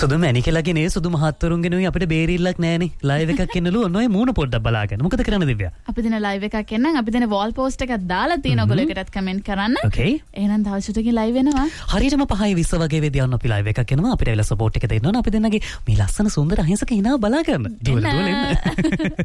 සුදු මැනිකලගේ නේ සුදු මහත්වරුන්ගෙනුයි අපිට බේරිල්ලක් නෑනේ. ලයිව් එකක් එන්නලු ඔන්න ඔය මූණ පොඩ්ඩක් බලාගෙන. මොකද කරන්න දිව්‍යා? අපි දෙන ලයිව් එකක් එන්නම්. අපි දෙන වෝල් පෝස්ට් එකක් දාලා තියෙන ඔයගොල්ලෝ එකටත් කමෙන්ට් කරන්න. Okay. එහෙනම් දවල්ටකින් ලයිව් වෙනවා. හරියටම 5:20 වගේ වෙදී යන්න අපි ලයිව් එකක් එනවා. අපිට වෙලා සපෝට් එක දෙන්න ඕන. අපි දෙන්නගේ මේ ලස්සන සුන්දර අහිංසක හිනාව බලා ගන්න. දුවල එන්න.